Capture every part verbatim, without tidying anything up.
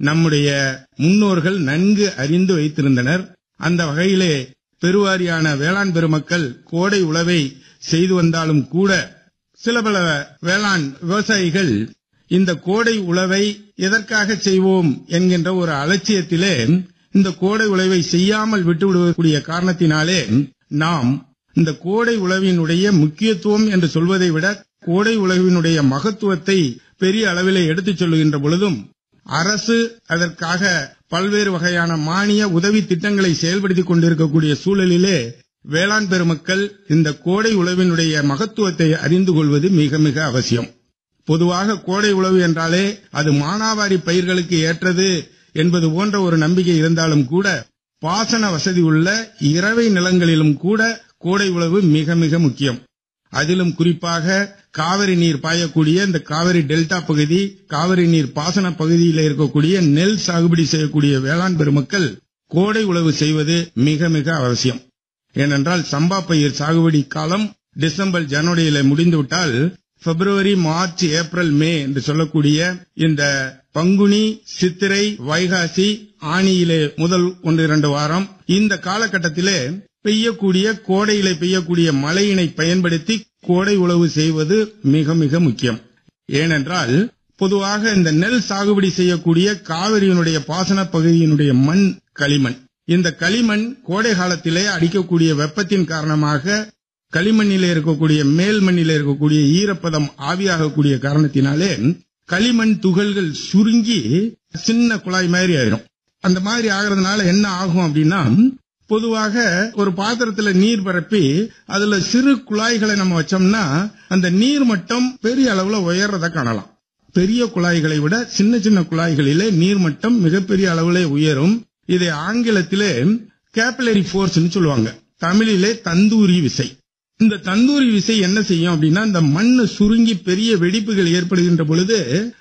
நம்முடைய முன்னோர்கள் நன்கு அறிந்து வைத்திருந்தனர். அந்த வகையிலே பெருவாரியான வேளாண் பெருமக்கள் கோடை உழவை செய்து வந்தாலும் கூட சில பல வேளாண் விவசாயிகள் இந்த கோடை உழவை எதற்காக செய்வோம் என்கின்ற ஒரு அலட்சியத்திலே இந்த கோடை உழவை செய்யாமல் விட்டுவிடக்கூடிய காரணத்தினாலே நாம் இந்த கோடை உழவினுடைய முக்கியத்துவம் என்று சொல்வதை விட கோடை உழவினுடைய மகத்துவத்தை பெரிய அளவிலே எடுத்துச் சொல்லுகின்ற பொழுதும் அரசு அதற்காக பல்வேறு வகையான மானிய உதவி திட்டங்களை செயல்படுத்திக் கொண்டிருக்கக்கூடிய சூழலிலே வேளாண் பெருமக்கள் இந்த கோடை உழவினுடைய மகத்துவத்தை அறிந்து கொள்வது மிக மிக அவசியம். பொதுவாக கோடை உழவு என்றாலே அது மானாவாரி பயிர்களுக்கு ஏற்றது என்பது போன்ற ஒரு நம்பிக்கை இருந்தாலும் கூட பாசன வசதி உள்ள இரவை நிலங்களிலும் கூட கோடை உழவு மிக மிக முக்கியம். அதிலும் குறிப்பாக காவிரி நீர் பாயக்கூடிய இந்த காவிரி டெல்டா பகுதி, காவிரி நீர் பாசன பகுதியில் இருக்கக்கூடிய நெல் சாகுபடி செய்யக்கூடிய வேளாண் பெருமக்கள் கோடை உழவு செய்வது மிக மிக அவசியம். ஏனென்றால் சம்பா பயிர் சாகுபடி காலம் டிசம்பர் ஜனவரியில முடிந்துவிட்டால் பிப்ரவரி, மார்ச், ஏப்ரல், மே என்று சொல்லக்கூடிய இந்த பங்குனி, சித்திரை, வைகாசி, ஆனியிலே முதல் ஒன்று இரண்டு வாரம் இந்த காலகட்டத்திலே பெய்யக்கூடிய கோடையிலே பெய்யக்கூடிய மழையினை பயன்படுத்தி கோடை உழவு செய்வது மிக மிக முக்கியம். ஏனென்றால் பொதுவாக இந்த நெல் சாகுபடி செய்யக்கூடிய காவிரியினுடைய பாசன பகுதியினுடைய மண் களிமண். இந்த களிமண் கோடை காலத்திலே அடிக்கக்கூடிய வெப்பத்தின் காரணமாக களிமண்ணிலே இருக்கக்கூடிய மேல் மண்ணிலே இருக்கக்கூடிய ஈரப்பதம் ஆவியாகக்கூடிய காரணத்தினாலே களிமண் துகள்கள் சுருங்கி சின்ன குழாய் மாதிரி ஆயிரும். அந்த மாதிரி ஆகிறதுனால என்ன ஆகும் அப்படின்னா, பொதுவாக ஒரு பாத்திரத்துல நீர் பரப்பி அதுல சிறு குழாய்களை நம்ம வச்சோம்னா அந்த நீர் மட்டம் பெரிய அளவுல உயர்றத காணலாம். பெரிய குழாய்களை விட சின்ன சின்ன குழாய்களிலே நீர் மட்டம் மிகப்பெரிய அளவுல உயரும். இதை ஆங்கிலத்திலே கேபிலரி போர்ஸ் சொல்லுவாங்க, தமிழிலே தந்தூரி விசை. இந்த தந்தூரி விசை என்ன செய்யும் அப்படின்னா, இந்த மண்ணு சுருங்கி பெரிய வெடிப்புகள் ஏற்படுகின்ற பொழுது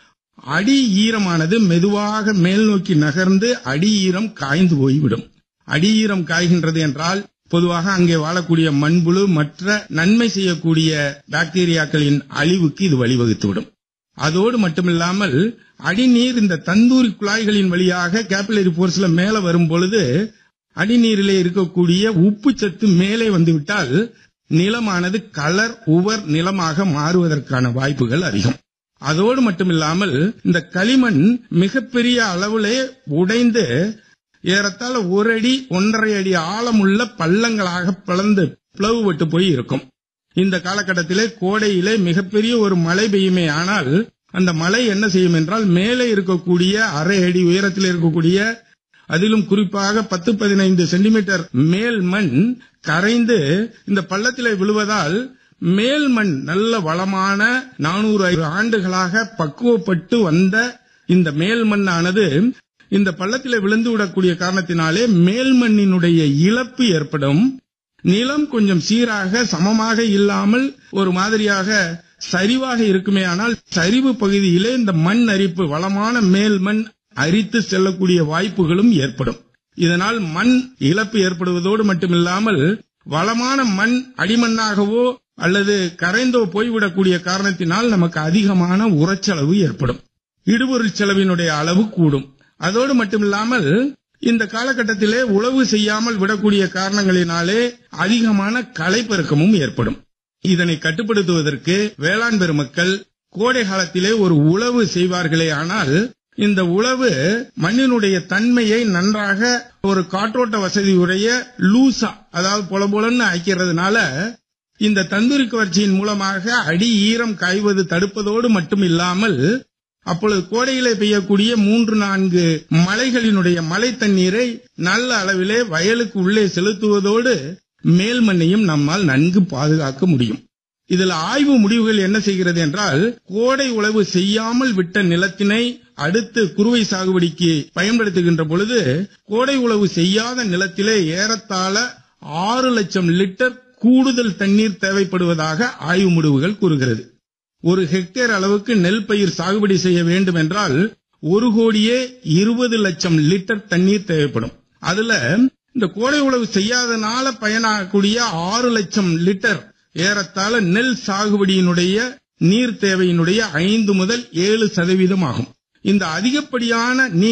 அடி ஈரமானது மெதுவாக மேல் நோக்கி நகர்ந்து அடி ஈரம் காய்ந்து போய்விடும். அடி ஈரம் காய்கின்றது என்றால் பொதுவாக அங்கே வாழக்கூடிய மண்புழு மற்ற நன்மை செய்யக்கூடிய பாக்டீரியாக்களின் அழிவுக்கு இது வழிவகுத்துவிடும். அதோடு மட்டுமில்லாமல் அடிநீர் இந்த தந்தூரி குழாய்களின் வழியாக கேபிலரி போர்ஸ்ல மேல வரும் பொழுது அடிநீரிலே இருக்கக்கூடிய உப்பு சத்து மேலே வந்துவிட்டால் நிலமானது கலர் உவர் நிலமாக மாறுவதற்கான வாய்ப்புகள் அதிகம். அதோடு மட்டுமில்லாமல் இந்த களிமண் மிகப்பெரிய அளவிலே உடைந்து ஏறத்தாழ ஒரு அடி ஒன்றரை அடி ஆழமுள்ள பள்ளங்களாக பிளந்து பிளவுபட்டு போய் இருக்கும். இந்த காலகட்டத்திலே கோடையிலே மிகப்பெரிய ஒரு மழை பெய்யுமே, ஆனால் அந்த மழை என்ன செய்யும் என்றால் மேலே இருக்கக்கூடிய அரை அடி உயரத்தில் இருக்கக்கூடிய அதிலும் குறிப்பாக பத்து பதினைந்து சென்டிமீட்டர் மேல் மண் கரைந்து இந்த பள்ளத்திலே விழுவதால் மேல் மண் நல்ல வளமான நானூறு ஆண்டுகளாக பக்குவப்பட்டு வந்த இந்த மேல் மண்ணானது இந்த பள்ளத்திலே விழுந்து விடக்கூடிய காரணத்தினாலே மேல் மண்ணினுடைய இழப்பு ஏற்படும். நிலம் கொஞ்சம் சீராக சமமாக இல்லாமல் ஒரு மாதிரியாக சரிவாக இருக்குமே, ஆனால் சரிவு பகுதியிலே இந்த மண் அரிப்பு வளமான மேல் மண் அரித்து செல்லக்கூடிய வாய்ப்புகளும் ஏற்படும். இதனால் மண் இழப்பு ஏற்படுவதோடு மட்டுமில்லாமல் வளமான மண் அடிமண்ணாகவோ அல்லது கரைந்தோ போய்விடக்கூடிய காரணத்தினால் நமக்கு அதிகமான உரச்செலவு ஏற்படும். இடுபொருள் செலவினுடைய அளவு கூடும். அதோடு மட்டுமில்லாமல் இந்த காலகட்டத்திலே உழவு செய்யாமல் விடக்கூடிய காரணங்களினாலே அதிகமான களைப்பெருக்கமும் ஏற்படும். இதனை கட்டுப்படுத்துவதற்கு வேளாண் பெருமக்கள் கோடை காலத்திலே ஒரு உழவு செய்வார்களே, ஆனால் இந்த உழவு மண்ணினுடைய தன்மையை நன்றாக ஒரு காற்றோட்ட வசதியுடைய லூசா, அதாவது பொல பொலன்னு ஆக்கிறதுனால இந்த தந்தூரி கவர்ச்சியின் மூலமாக அடி ஈரம் காய்வது தடுப்பதோடு மட்டும் இல்லாமல் அப்பொழுது கோடையிலே பெய்யக்கூடிய மூன்று நான்கு மலைகளினுடைய மழை தண்ணீரை நல்ல அளவிலே வயலுக்கு உள்ளே செலுத்துவதோடு மேல் மண்ணையும் நம்மால் நன்கு பாதுகாக்க முடியும். இதில் ஆய்வு முடிவுகள் என்ன செய்கிறது என்றால், கோடை உழவு செய்யாமல் விட்ட நிலத்தினை அடுத்து குறுவை சாகுபடிக்கு பயன்படுத்துகின்ற பொழுது கோடை உழவு செய்யாத நிலத்திலே ஏறத்தாழ ஆறு லட்சம் லிட்டர் கூடுதல் தண்ணீர் தேவைப்படுவதாக ஆய்வு முடிவுகள் கூறுகிறது. ஒரு ஹெக்டேர் அளவுக்கு நெல் பயிர் சாகுபடி செய்ய வேண்டும் என்றால் ஒரு கோடியே இருபது லட்சம் லிட்டர் தண்ணீர் தேவைப்படும். அதுல இந்த கோடை உழவு செய்யாதனால பயனாகக்கூடிய ஆறு லட்சம் லிட்டர் ஏறத்தாழ நெல் சாகுபடியினுடைய நீர் தேவையினுடைய ஐந்து முதல் ஏழு சதவீதம் ஆகும். இந்த அதிகப்படியான நீர்